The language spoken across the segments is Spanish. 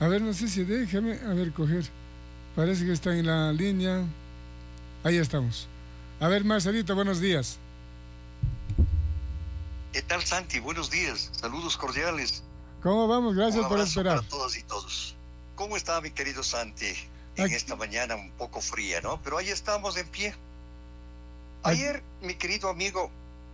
A ver, no sé si déjame, a ver, coger. Parece que está en la línea. Ahí estamos. A ver, Marcelito, buenos días. ¿Qué tal, Santi? Buenos días. Saludos cordiales. ¿Cómo vamos? Gracias por esperar. Para todas y todos. ¿Cómo está, mi querido Santi? En esta mañana un poco fría, ¿no? Pero ahí estamos en pie. Ayer, mi querido amigo,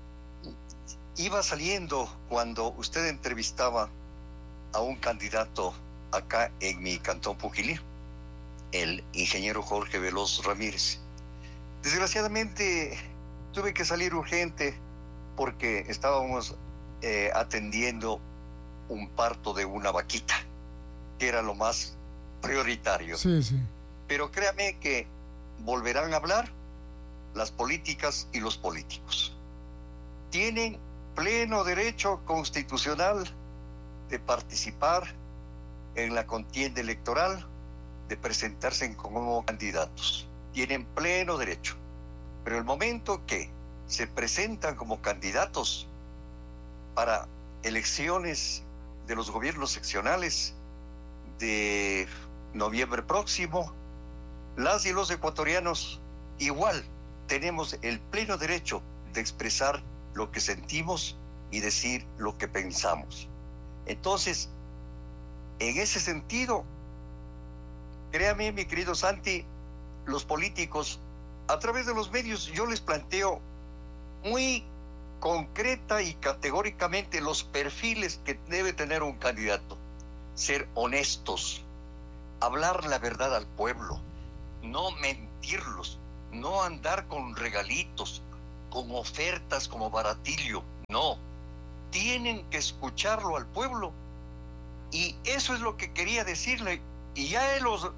iba saliendo cuando usted entrevistaba a un candidato acá en mi cantón Pujilí, el ingeniero Jorge Veloz Ramírez. Desgraciadamente tuve que salir urgente porque estábamos atendiendo un parto de una vaquita, que era lo más prioritario. Sí, sí. Pero créame que volverán a hablar las políticas y los políticos. Tienen pleno derecho constitucional de participar en la contienda electoral, de presentarse como candidatos. Tienen pleno derecho. Pero el momento que se presentan como candidatos para elecciones de los gobiernos seccionales de noviembre próximo, las y los ecuatorianos igual tenemos el pleno derecho de expresar lo que sentimos y decir lo que pensamos. Entonces, en ese sentido, créame, mi querido Santi, los políticos, a través de los medios, yo les planteo muy concreta y categóricamente los perfiles que debe tener un candidato. Ser honestos, hablar la verdad al pueblo, no mentirlos, no andar con regalitos, con ofertas como baratillo, no. Tienen que escucharlo al pueblo. Y eso es lo que quería decirle, y ya los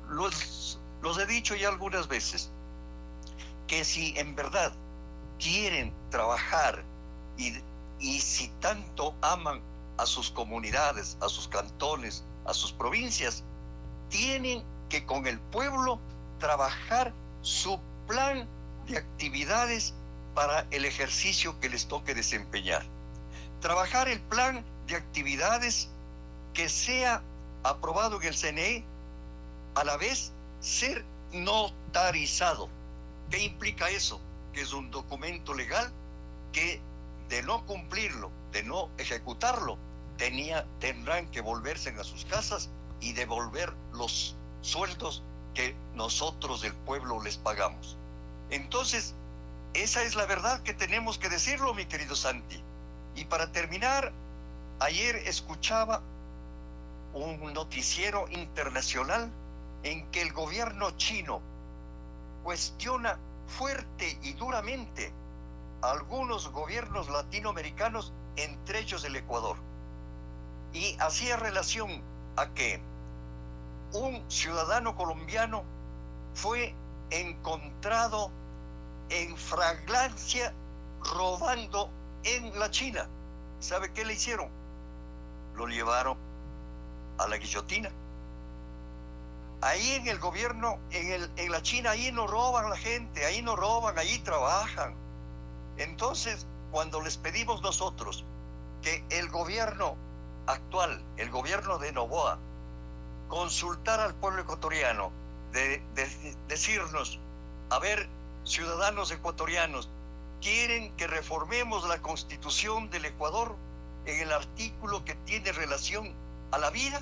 he dicho ya algunas veces, que si en verdad quieren trabajar y si tanto aman a sus comunidades, a sus cantones, a sus provincias, tienen que con el pueblo trabajar su plan de actividades para el ejercicio que les toque desempeñar. Trabajar el plan de actividades que sea aprobado en el CNE, a la vez ser notarizado. ¿Qué implica eso? Que es un documento legal que de no cumplirlo, de no ejecutarlo, tendrán que volverse a sus casas y devolver los sueldos que nosotros del pueblo les pagamos. Entonces, esa es la verdad que tenemos que decirlo, mi querido Santi. Y para terminar, ayer escuchaba un noticiero internacional en que el gobierno chino cuestiona fuerte y duramente a algunos gobiernos latinoamericanos, entre ellos el Ecuador, y hacía relación a que un ciudadano colombiano fue encontrado en flagrancia robando en la China. ¿Sabe qué le hicieron? Lo llevaron a la guillotina. Ahí en el gobierno, en la China, ahí no roban la gente, ahí no roban, ahí trabajan. Entonces, cuando les pedimos nosotros que el gobierno actual, el gobierno de Noboa, consultara al pueblo ecuatoriano, de decirnos, a ver, ciudadanos ecuatorianos, ¿quieren que reformemos la Constitución del Ecuador en el artículo que tiene relación a la vida?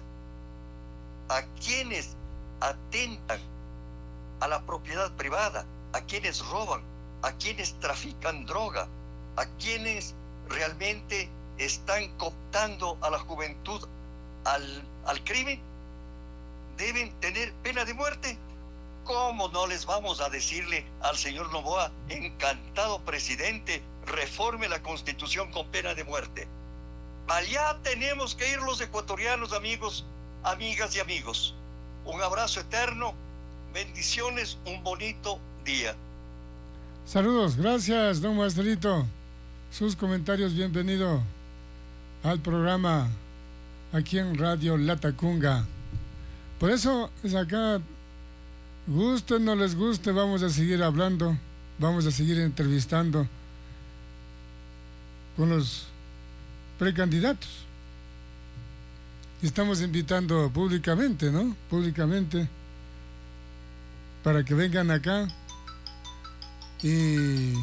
A quienes atentan a la propiedad privada, a quienes roban, a quienes trafican droga, a quienes realmente están cooptando a la juventud al crimen, deben tener pena de muerte. ¿Cómo no les vamos a decirle al señor Noboa, encantado presidente, reforme la Constitución con pena de muerte? Allá tenemos que ir los ecuatorianos, amigos, amigas y amigos. Un abrazo eterno, bendiciones, un bonito día. Saludos, gracias, don Marcelito. Sus comentarios, bienvenido al programa aquí en Radio Latacunga. Por eso es acá, guste o no les guste, vamos a seguir hablando, vamos a seguir entrevistando con los precandidatos. Y estamos invitando públicamente, ¿no? Públicamente, para que vengan acá y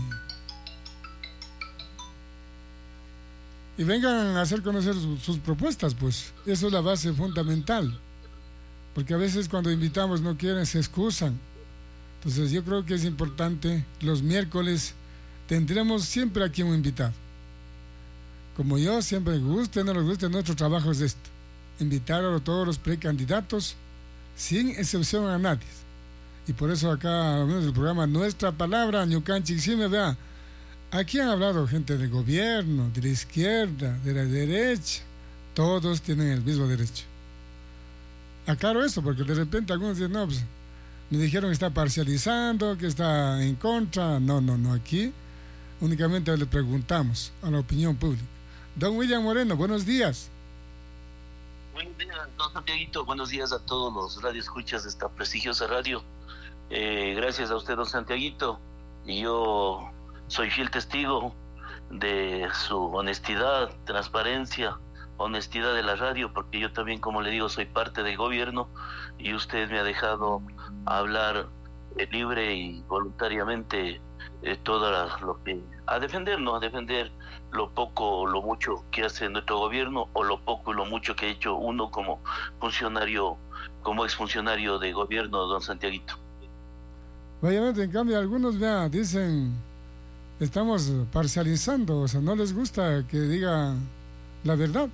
vengan a hacer conocer sus propuestas, pues. Eso es la base fundamental. Porque a veces cuando invitamos no quieren, se excusan. Entonces yo creo que es importante, los miércoles tendremos siempre aquí un invitado. Como yo, siempre guste o no les guste, nuestro trabajo es esto: invitar a todos los precandidatos, sin excepción a nadie. Y por eso acá, al menos el programa Nuestra Palabra, Ñucanchic, sí me vea. Aquí han hablado gente del gobierno, de la izquierda, de la derecha. Todos tienen el mismo derecho. Aclaro eso, porque de repente algunos dicen, no, pues, me dijeron que está parcializando, que está en contra. No, aquí únicamente le preguntamos a la opinión pública. Don William Moreno, buenos días. Buenos días, don Santiaguito. Buenos días a todos los radioescuchas de esta prestigiosa radio. Gracias a usted, don Santiaguito. Y yo soy fiel testigo de su honestidad, transparencia, honestidad de la radio, porque yo también, como le digo, soy parte del gobierno y usted me ha dejado hablar libre y voluntariamente todo lo que a defender lo poco o lo mucho que hace nuestro gobierno, o lo poco y lo mucho que ha hecho uno como funcionario, como exfuncionario de gobierno, don Santiaguito. Obviamente, en cambio, algunos dicen, estamos parcializando, o sea, no les gusta que diga la verdad.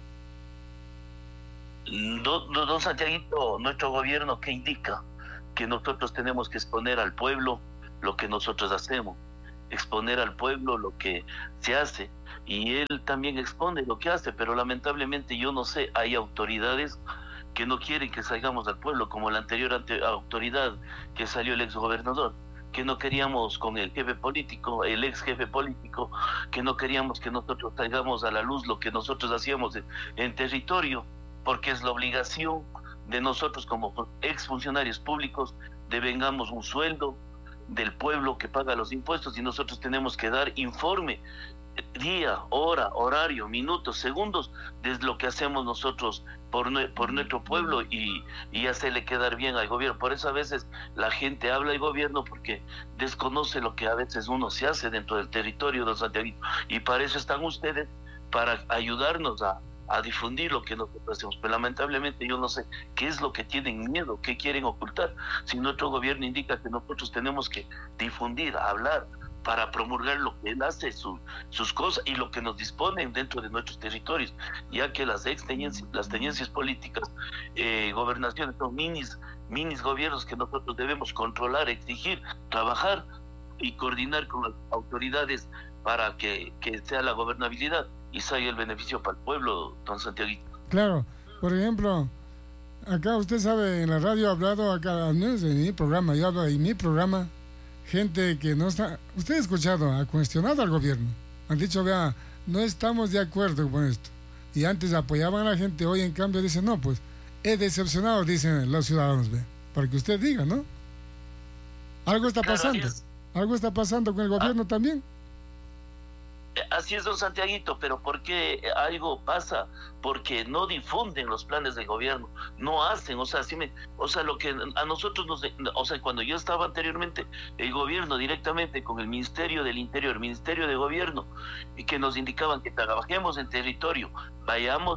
Don Santiaguito, nuestro gobierno, ¿qué indica? Que nosotros tenemos que exponer al pueblo lo que nosotros hacemos, exponer al pueblo lo que se hace, y él también expone lo que hace, pero lamentablemente yo no sé, hay autoridades que no quieren que salgamos al pueblo, como la anterior autoridad que salió el exgobernador, que no queríamos con el jefe político, el ex jefe político, que no queríamos que nosotros salgamos a la luz lo que nosotros hacíamos en territorio, porque es la obligación de nosotros como exfuncionarios públicos, devengamos un sueldo del pueblo que paga los impuestos, y nosotros tenemos que dar informe día, hora, horario, minutos, segundos de lo que hacemos nosotros por nuestro pueblo, y hacerle quedar bien al gobierno. Por eso a veces la gente habla del gobierno porque desconoce lo que a veces uno se hace dentro del territorio de Santiago, y para eso están ustedes, para ayudarnos a difundir lo que nosotros hacemos. Pero lamentablemente yo no sé qué es lo que tienen miedo, qué quieren ocultar, si nuestro gobierno indica que nosotros tenemos que difundir, hablar, para promulgar lo que él hace, sus cosas, y lo que nos disponen dentro de nuestros territorios, ya que las tenencias políticas, gobernaciones, son minis gobiernos que nosotros debemos controlar, exigir, trabajar y coordinar con las autoridades para que sea la gobernabilidad y salga el beneficio para el pueblo, don Santiago. Claro, por ejemplo, acá usted sabe, en la radio ha hablado, acá en mi programa, yo hablo en mi programa, gente que no está, usted ha escuchado, ha cuestionado al gobierno, han dicho, vea, no estamos de acuerdo con esto, y antes apoyaban a la gente, hoy en cambio dicen, no, pues, he decepcionado, dicen los ciudadanos, vea, para que usted diga, ¿no? Algo está pasando, algo está pasando con el gobierno también. Así es, don Santiaguito, pero ¿por qué algo pasa? Porque no difunden los planes del gobierno, no hacen, lo que a nosotros cuando yo estaba anteriormente, el gobierno directamente con el Ministerio del Interior, Ministerio de Gobierno, y que nos indicaban que trabajemos en territorio, vayamos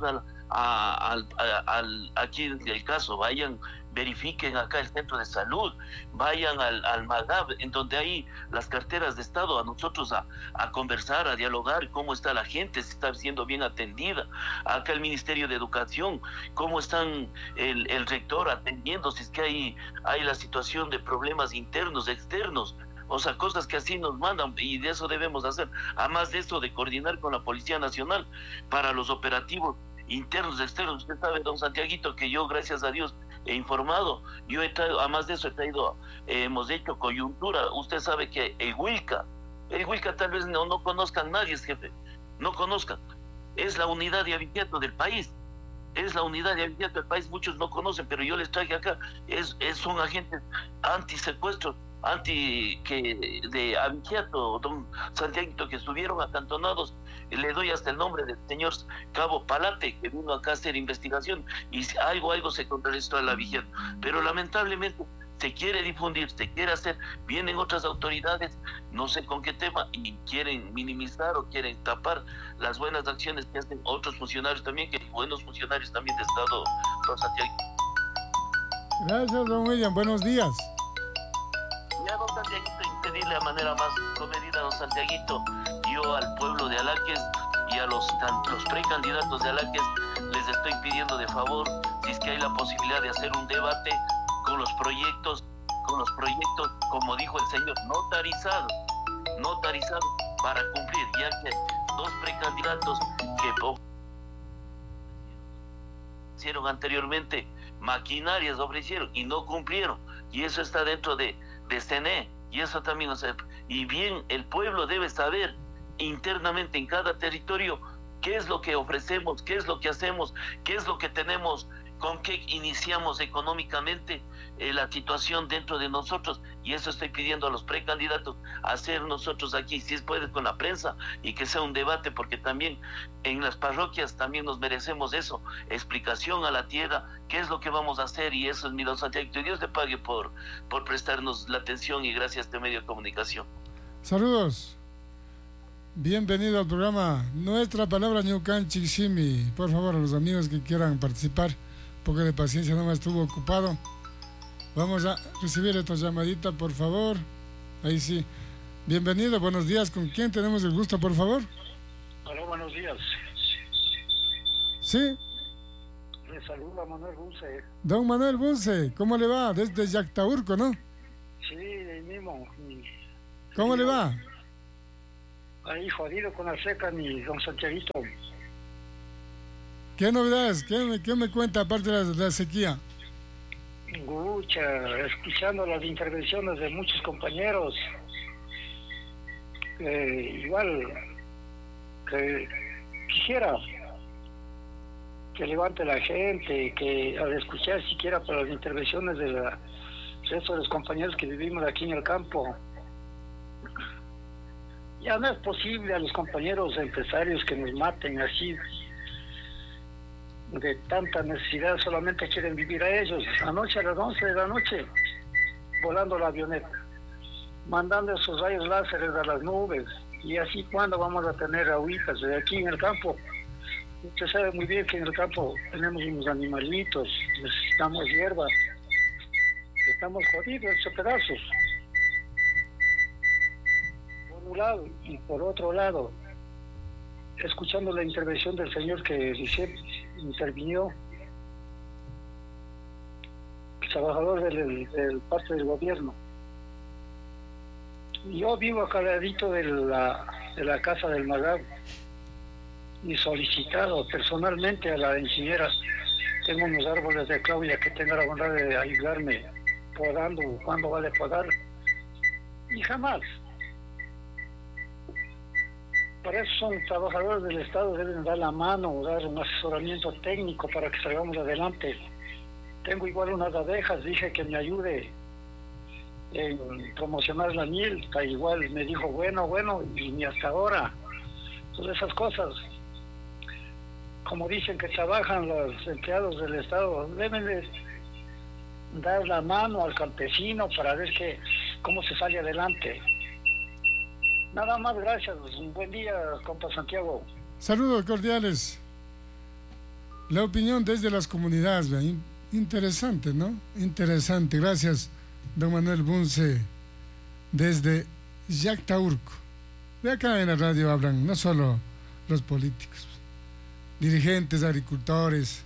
aquí en el caso, vayan, verifiquen acá el centro de salud, vayan al MAGAB, en donde hay las carteras de Estado, a nosotros a conversar, a dialogar, cómo está la gente, si está siendo bien atendida. Acá el Ministerio de Educación, cómo están el rector atendiendo, si es que hay la situación de problemas internos, externos. O sea, cosas que así nos mandan, y de eso debemos hacer. Además de eso, de coordinar con la Policía Nacional para los operativos internos, externos. Usted sabe, don Santiaguito, que yo, gracias a Dios, he informado. Yo he traído, además de eso, hemos hecho coyuntura. Usted sabe que el Huilca tal vez no conozcan nadie, jefe, no conozcan. Es la unidad de Abiquiato del país. Es la unidad de Abiquiato del país, muchos no conocen, pero yo les traje acá. Son agentes antisecuestros, de Abiquiato, don Santiago, que estuvieron acantonados le doy hasta el nombre del señor Cabo Palate, que vino acá a hacer investigación y algo se contrarrestó a la vigilancia. Pero lamentablemente se quiere difundir, se quiere hacer, vienen otras autoridades, no sé con qué tema, y quieren minimizar o quieren tapar las buenas acciones que hacen otros funcionarios también, que buenos funcionarios también de Estado. Gracias, don William, buenos días. Ya, don Santiaguito, y pedirle de manera más comedida, don Santiaguito, yo al pueblo de Alaques y a los precandidatos de Alaques les estoy pidiendo de favor, si es que hay la posibilidad de hacer un debate con los proyectos, como dijo el señor, notarizados para cumplir, ya que dos precandidatos que hicieron anteriormente maquinarias ofrecieron y no cumplieron, y eso está dentro de CNE, y eso también y bien el pueblo debe saber internamente en cada territorio qué es lo que ofrecemos, qué es lo que hacemos, qué es lo que tenemos, con qué iniciamos económicamente la situación dentro de nosotros, y eso estoy pidiendo a los precandidatos, hacer nosotros aquí, si es puede, con la prensa, y que sea un debate, porque también en las parroquias también nos merecemos eso, explicación a la tierra, qué es lo que vamos a hacer, y eso es mi don Santiago, que Dios le pague por prestarnos la atención, y gracias a este medio de comunicación. Saludos. Bienvenido al programa Nuestra Palabra Ñucan Chiximi. Por favor, a los amigos que quieran participar, poco de paciencia, nomás estuvo ocupado. Vamos a recibir esta llamadita, por favor. Ahí sí. Bienvenido, buenos días. ¿Con quién tenemos el gusto, por favor? Hola, buenos días. ¿Sí? Le saluda Manuel Bunce. Don Manuel Bunce, ¿cómo le va? Desde Yactaurco, ¿no? Sí, ahí mismo. ¿Cómo le va? Ahí jodido con la seca, mi don Santiaguito. ¿Qué novedades? ¿Qué me cuenta aparte de la sequía? Gucha, escuchando las intervenciones de muchos compañeros, igual que quisiera que levante la gente, que al escuchar siquiera para las intervenciones de resto de los compañeros que vivimos aquí en el campo, ya no es posible a los compañeros empresarios que nos maten así de tanta necesidad, solamente quieren vivir a ellos. Anoche a las 11 de la noche, volando la avioneta, mandando esos rayos láseres a las nubes, y así cuando vamos a tener agüitas de aquí en el campo. Usted sabe muy bien que en el campo tenemos unos animalitos, necesitamos hierba, estamos jodidos hecho pedazos. Por un lado, y por otro lado, escuchando la intervención del señor que recién intervino, el trabajador del parte del gobierno. Yo vivo acá al ladito de la casa del Magab y solicitado personalmente a la ingeniera, tengo unos árboles de Claudia que tenga la bondad de ayudarme podando cuando vale podar, y jamás. Para eso son trabajadores del Estado, deben dar la mano, dar un asesoramiento técnico para que salgamos adelante. Tengo igual unas abejas, dije que me ayude en promocionar la miel, igual me dijo bueno, y ni hasta ahora. Todas esas cosas, como dicen que trabajan los empleados del Estado, deben de dar la mano al campesino para ver cómo se sale adelante. Nada más, gracias. Un buen día, compa Santiago. Saludos cordiales. La opinión desde las comunidades, interesante, ¿no? Interesante. Gracias, don Manuel Bunce, desde Yactaurco. De acá en la radio hablan no solo los políticos, dirigentes, agricultores,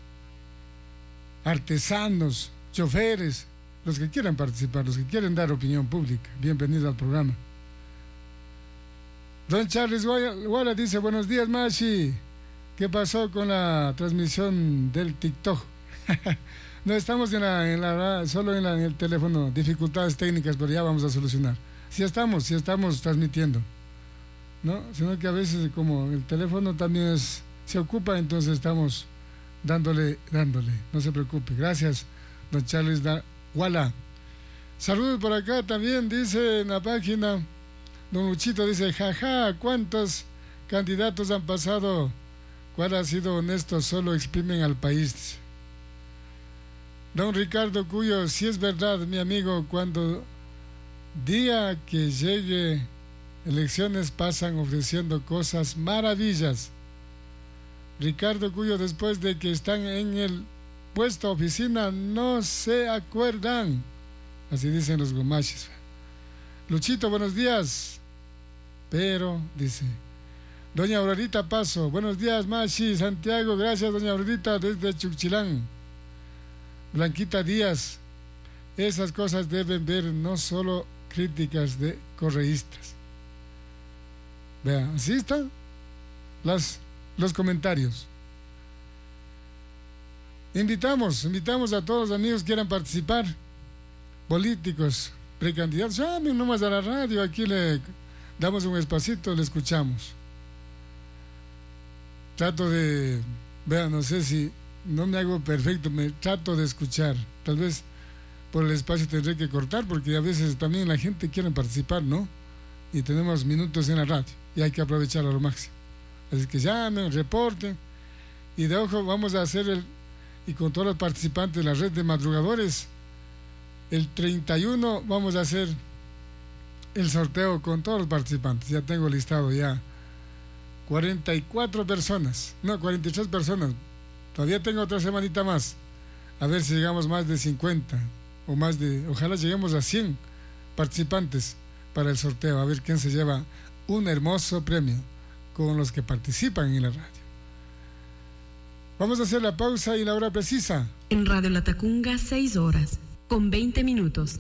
artesanos, choferes, los que quieran participar, los que quieren dar opinión pública. Bienvenido al programa. Don Charles Walla dice, buenos días, Mashi. ¿Qué pasó con la transmisión del TikTok? No estamos solo en el teléfono, dificultades técnicas, pero ya vamos a solucionar. Sí estamos transmitiendo, ¿no? Sino que a veces como el teléfono también se ocupa, entonces estamos dándole. No se preocupe. Gracias, don Charles Walla. Saludos por acá también, dice en la página. Don Luchito dice, jaja, cuántas candidatos han pasado. ¿Cuál ha sido honesto? Solo exprimen al país. Don Ricardo Cuyo, si es verdad, mi amigo, cuando día que llegue elecciones pasan ofreciendo cosas maravillas. Ricardo Cuyo, después de que están en el puesto oficina, no se acuerdan. Así dicen los gomachis. Luchito, buenos días. Pero, dice, doña Aurorita Paso, buenos días, Machi, Santiago, gracias, doña Aurorita, desde Chuchilán. Blanquita Díaz, esas cosas deben ver, no solo críticas de correístas. Vean, así están los comentarios. Invitamos a todos los amigos que quieran participar, políticos, precandidatos, llamen nomás a la radio, aquí le damos un espacito, le escuchamos. Trato de, vean, no sé si no me hago perfecto, me trato de escuchar. Tal vez por el espacio tendré que cortar, porque a veces también la gente quiere participar, ¿no? Y tenemos minutos en la radio y hay que aprovecharlo a lo máximo. Así que llamen, reporten, y de ojo vamos a hacer y con todos los participantes de la red de madrugadores, el 31 vamos a hacer el sorteo con todos los participantes. Ya tengo listado ya 44 personas, no, 43 personas. Todavía tengo otra semanita más, a ver si llegamos más de 50 o más de, ojalá lleguemos a 100 participantes para el sorteo, a ver quién se lleva un hermoso premio con los que participan en la radio. Vamos a hacer la pausa y la hora precisa. En Radio Latacunga, 6 horas, con 20 minutos.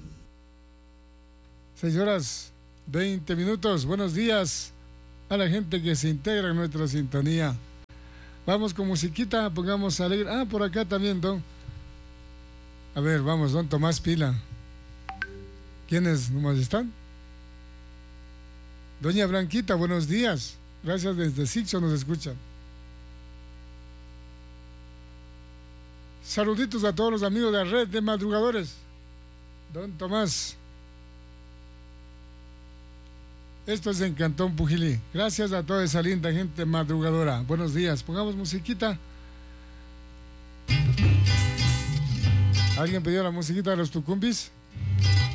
6 horas, 20 minutos. Buenos días a la gente que se integra en nuestra sintonía. Vamos con musiquita, pongamos alegre. Ah, por acá también, don. A ver, vamos, don Tomás Pila. ¿Quiénes nomás están? Doña Blanquita, buenos días. Gracias, desde Sixo nos escuchan. Saluditos a todos los amigos de la red de madrugadores. Don Tomás. Esto es en Cantón Pujilí. Gracias a toda esa linda gente madrugadora. Buenos días. Pongamos musiquita. ¿Alguien pidió la musiquita de los Tucumbis?